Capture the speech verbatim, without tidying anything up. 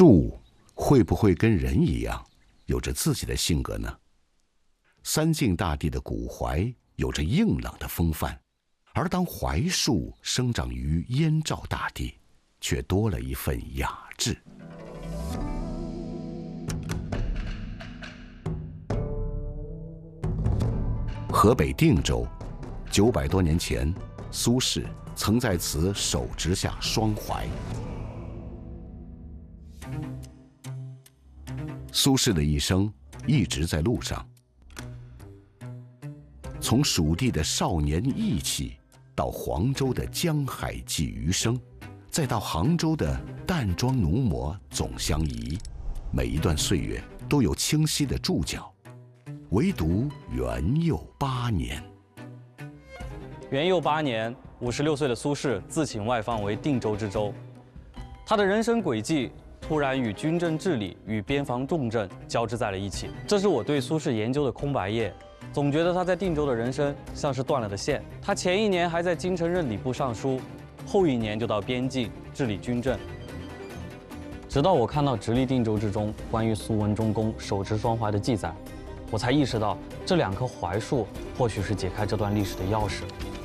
树会不会跟人一样，有着自己的性格呢？三晋大地的古槐有着硬朗的风范，而当槐树生长于燕赵大地，却多了一份雅致。河北定州，九百多年前，苏轼曾在此手植下双槐。苏轼的一生一直在路上，从蜀地的少年意气，到黄州的江海寄余生，再到杭州的淡妆奴模总相宜，每一段岁月都有清晰的注脚。唯独元佑八年。 元佑八年，五十六岁的苏轼自请外放为定州知州。他的人生轨迹突然与军政治理与边防重政交织在了一起，这是我对苏轼研究的空白页。总觉得他在定州的人生像是断了的线。他前一年还在京城任礼部尚书，后一年就到边境治理军政。直到我看到《直隶定州志》中关于苏文忠公手持双槐的记载，我才意识到这两棵槐树或许是解开这段历史的钥匙。